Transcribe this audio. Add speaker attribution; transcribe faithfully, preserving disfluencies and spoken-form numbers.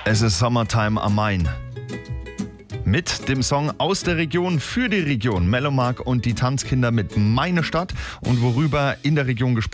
Speaker 1: Es ist Summertime am Main. Mit dem Song aus der Region für die Region. Mellomark und die Tanzkinder mit Meine Stadt und worüber in der Region gesprochen